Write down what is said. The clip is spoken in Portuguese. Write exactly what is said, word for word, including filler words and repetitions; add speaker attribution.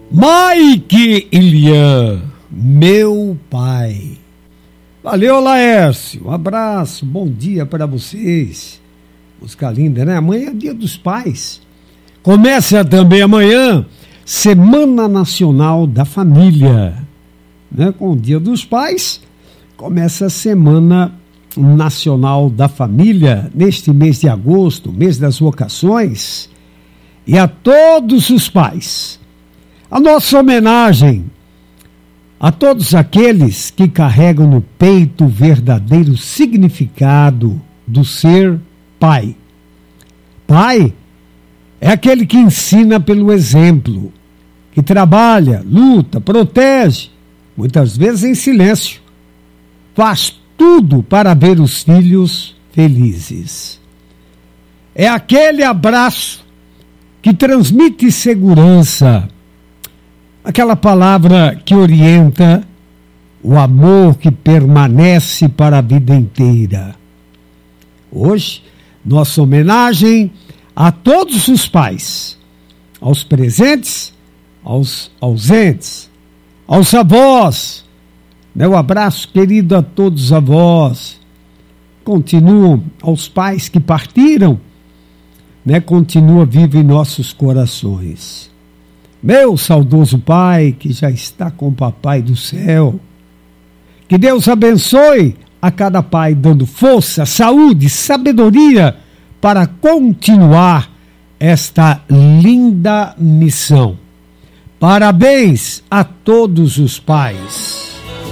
Speaker 1: Mike e Lian, meu pai. Valeu, Laércio. Um abraço, bom dia para vocês. Música linda, né? Amanhã é dia dos pais. Começa também amanhã Semana Nacional da Família, né? Com o dia dos pais, começa a Semana Nacional da Família, neste mês de agosto, mês das vocações. E a todos os pais, a nossa homenagem a todos aqueles que carregam no peito o verdadeiro significado do ser pai. Pai é aquele que ensina pelo exemplo, que trabalha, luta, protege, muitas vezes em silêncio, faz tudo para ver os filhos felizes. É aquele abraço que transmite segurança, aquela palavra que orienta o amor que permanece para a vida inteira. Hoje, nossa homenagem a todos os pais, aos presentes, aos ausentes, aos avós. Meu abraço querido a todos os avós. Continuam aos pais que partiram, né? Continua vivo em nossos corações. Meu saudoso pai, que já está com o papai do céu. Que Deus abençoe a cada pai, dando força, saúde, sabedoria para continuar esta linda missão. Parabéns a todos os pais.